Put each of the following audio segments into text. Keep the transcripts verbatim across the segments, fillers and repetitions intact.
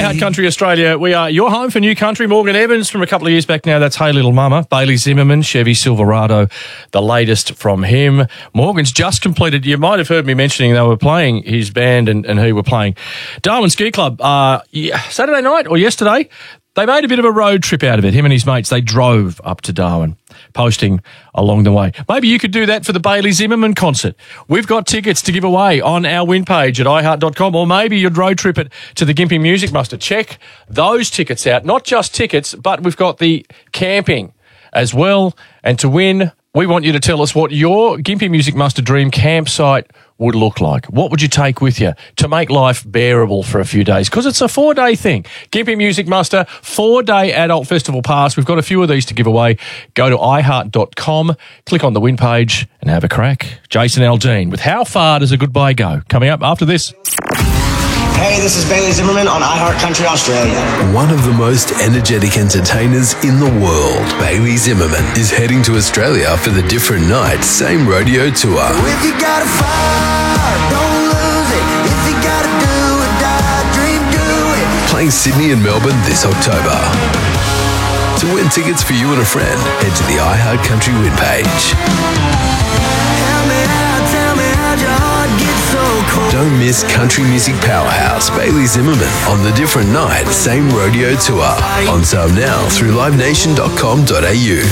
iHeart Country Australia. We are your home for new country. Morgan Evans from a couple of years back now. That's Hey Little Mama. Bailey Zimmerman, Chevy Silverado, the latest from him. Morgan's just completed, you might have heard me mentioning they were playing his band and, and who were playing. Darwin Ski Club, uh, yeah, Saturday night or yesterday, they made a bit of a road trip out of it. Him and his mates, they drove up to Darwin, posting along the way. Maybe you could do that for the Bailey Zimmerman concert. We've got tickets to give away on our win page at i heart dot com, or maybe you'd road trip it to the Gympie Music Muster. Check those tickets out. Not just tickets, but we've got the camping as well. And to win, we want you to tell us what your Gympie Music Muster dream campsite would look like. What would you take with you to make life bearable for a few days? Because it's a four-day thing. Gympie Music Muster, four-day adult festival pass. We've got a few of these to give away. Go to i heart dot com, click on the win page and have a crack. Jason Aldean with How Far Does a Goodbye Go? Coming up after this. Hey, this is Bailey Zimmerman on iHeart Country Australia. One of the most energetic entertainers in the world, Bailey Zimmerman, is heading to Australia for the Different Night Same Rodeo Tour. If you got a fire, don't lose it. If you gotta do or die, dream, do it. Playing Sydney and Melbourne this October. To win tickets for you and a friend, head to the iHeart Country win page. Tell me how, tell me how'd your heart get so cold? Don't miss country music powerhouse Bailey Zimmerman on the Different Night Same Rodeo Tour. On sale now through live nation dot com dot a u.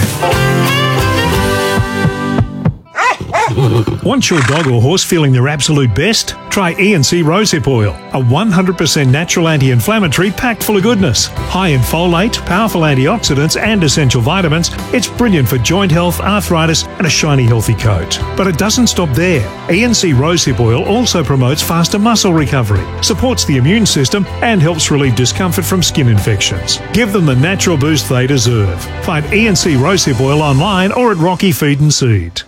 Want your dog or horse feeling their absolute best? Try E and C Rosehip Oil, a one hundred percent natural anti-inflammatory packed full of goodness. High in folate, powerful antioxidants and essential vitamins, it's brilliant for joint health, arthritis and a shiny healthy coat. But it doesn't stop there. E and C Rosehip Oil also promotes faster muscle recovery, supports the immune system and helps relieve discomfort from skin infections. Give them the natural boost they deserve. Find E and C Rosehip Oil online or at Rocky Feed and Seed.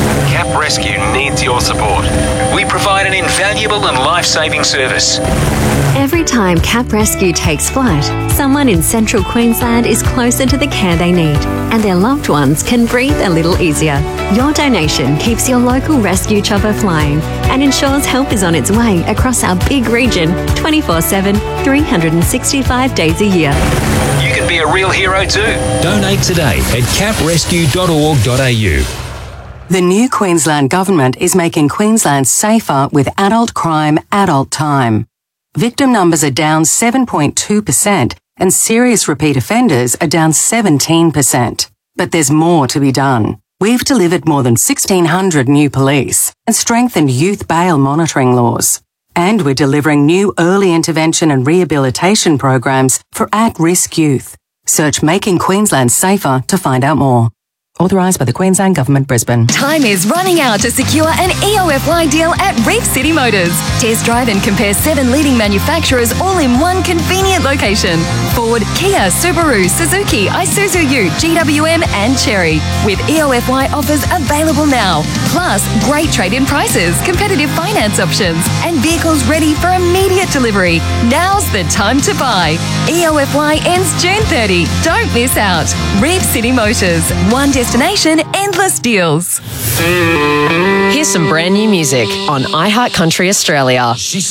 Cap Rescue needs your support. We provide an invaluable and life-saving service. Every time Cap Rescue takes flight, someone in central Queensland is closer to the care they need, and their loved ones can breathe a little easier. Your donation keeps your local rescue chopper flying and ensures help is on its way across our big region twenty-four seven, three hundred sixty-five days a year. You can be a real hero too. Donate today at cap rescue dot org dot a u. The new Queensland Government is making Queensland safer with adult crime, adult time. Victim numbers are down seven point two percent and serious repeat offenders are down seventeen percent. But there's more to be done. We've delivered more than sixteen hundred new police and strengthened youth bail monitoring laws. And we're delivering new early intervention and rehabilitation programs for at-risk youth. Search Making Queensland Safer to find out more. Authorised by the Queensland Government, Brisbane. Time is running out to secure an E O F Y deal at Reef City Motors. Test drive and compare seven leading manufacturers all in one convenient location. Ford, Kia, Subaru, Suzuki, Isuzu U, G W M and Chery. With E O F Y offers available now. Plus, great trade-in prices, competitive finance options and vehicles ready for immediate delivery. Now's the time to buy. E O F Y ends June thirtieth. Don't miss out. Reef City Motors. One destination, endless deals. Here's some brand new music on iHeart Country Australia.